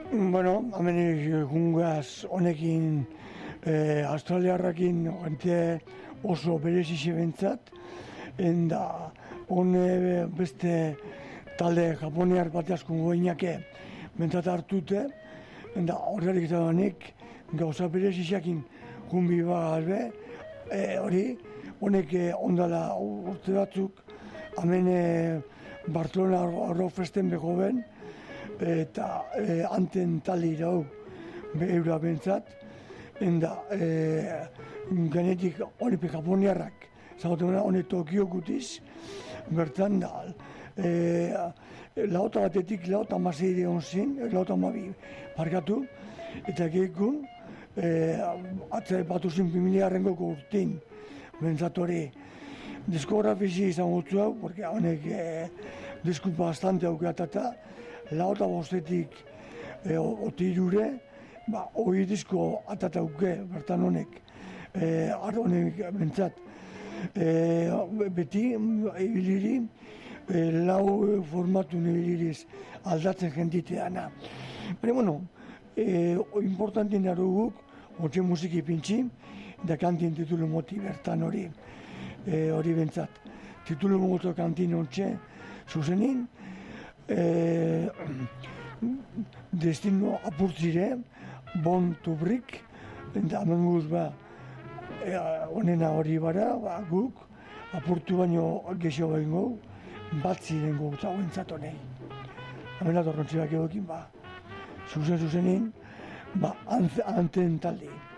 Bueno, hemen gungaz honekin australiarrakin gente oso berezixe bentzat, enda hone beste talde japoniar bat askun goinake bentzat hartute, enda horrelik eta honek gauza berezixekin jumbi galbe, hori honek ondala urte batzuk, hemen Barcelona Rockfesten beko ben, eta anten tali irau eura bentzat, enda genetik hori japoniarrak, zagoten hori Tokio gutiz, bertan da, lauta batetik lauta mazeire onzin, lauta mabi parkatu, eta gekun, atzai batu zin 2000-arrengoko urtin, bentzat hori, diskografizi izan gutzu hau, porque honek disku bastante aukatata, lauta bostetik otirure, hori disko atata auke bertan honek, honek bentzat. Beti, ibiliri, lau formatu ibiliriz aldatzen jenditeana. Baina, bueno, importantien daru guk, ontsen musiki pintxi, da kantien titulu moti bertan hori bentzat. Titulu moti kantin ontsen zuzenin, destino apurtzire, bon tubrik, eta hemen guz honena hori bara, guk, apurtu baino gexo behingo, bat ziren gauza guentzat honei. Hemen atorrontziak egokin, zuzenin, anten talde.